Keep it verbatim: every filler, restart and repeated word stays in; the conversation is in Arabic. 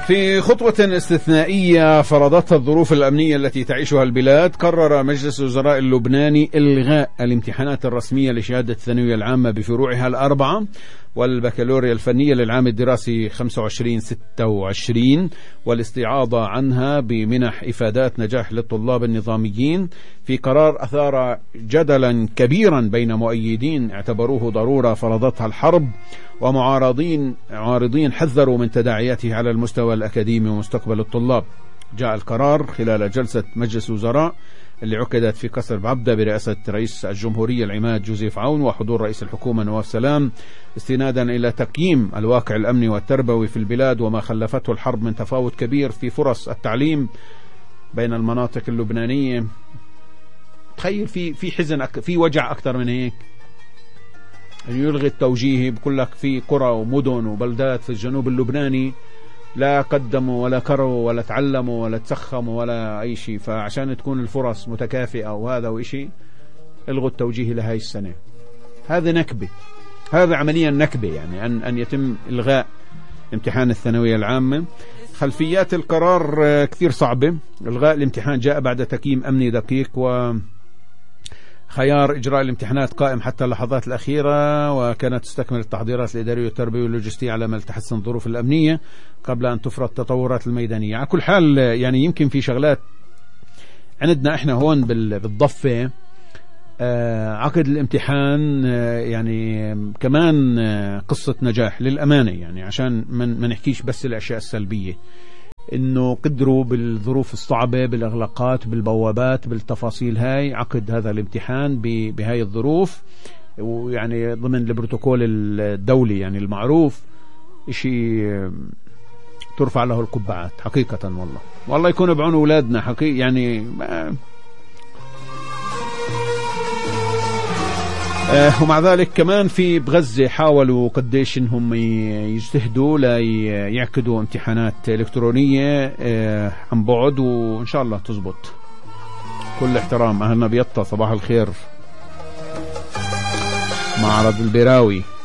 في خطوة استثنائية فرضتها الظروف الأمنية التي تعيشها البلاد، قرر مجلس الوزراء اللبناني إلغاء الامتحانات الرسمية لشهادة الثانوية العامة بفروعها الأربعة والبكالوريا الفنية للعام الدراسي خمسة وعشرين ستة وعشرين والاستعاضة عنها بمنح إفادات نجاح للطلاب النظاميين، في قرار أثار جدلا كبيرا بين مؤيدين اعتبروه ضرورة فرضتها الحرب، ومعارضين معارضين حذروا من تداعياته على المستوى الأكاديمي ومستقبل الطلاب. جاء القرار خلال جلسة مجلس الوزراء اللي عقدت في قصر بعبدة برئاسة رئيس الجمهورية العماد جوزيف عون وحضور رئيس الحكومة نواف سلام، استنادا إلى تقييم الواقع الأمني والتربوي في البلاد وما خلفته الحرب من تفاوت كبير في فرص التعليم بين المناطق اللبنانية. تخيل في في حزن أك... في وجع أكثر من هيك، يلغي التوجيهي، بقول لك في قرى ومدن وبلدات في الجنوب اللبناني لا قدموا ولا كروا ولا تعلموا ولا تسخموا ولا أي شيء، فعشان تكون الفرص متكافئة وهذا وإشي الغوا التوجيهي لهاي السنة. هذا نكبة، هذا عمليا نكبة، يعني أن أن يتم إلغاء امتحان الثانوية العامة. خلفيات القرار كثير صعبة. إلغاء الامتحان جاء بعد تقييم أمني دقيق و خيار إجراء الامتحانات قائم حتى اللحظات الأخيرة، وكانت تستكمل التحضيرات الإدارية والتربوية واللوجستية على ما تحسن الظروف الأمنية قبل أن تفرض التطورات الميدانية. على كل حال يعني يمكن في شغلات عندنا إحنا هون بالضفة آه عقد الامتحان آه يعني كمان آه قصة نجاح للأمانة، يعني عشان ما نحكيش بس الأشياء السلبية، إنه قدروا بالظروف الصعبة بالإغلاقات بالبوابات بالتفاصيل هاي عقد هذا الامتحان بهاي الظروف، ويعني ضمن البروتوكول الدولي يعني المعروف، إشي ترفع له القبعات حقيقة. والله والله يكون بعون أولادنا حقيقة يعني ما آه ومع ذلك كمان في بغزة حاولوا قديش انهم يجتهدوا لا يعقدوا امتحانات الكترونية آه عن بعد، وان شاء الله تزبط. كل احترام اهلنا بيطة، صباح الخير معرض البراوي.